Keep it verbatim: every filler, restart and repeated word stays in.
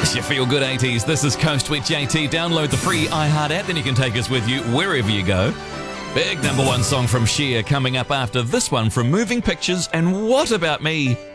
It's your Feel Good eighties. This is Coast with J T. Download the free iHeart app, then you can take us with you wherever you go. Big number one song from Cher coming up after this one from Moving Pictures and What About Me?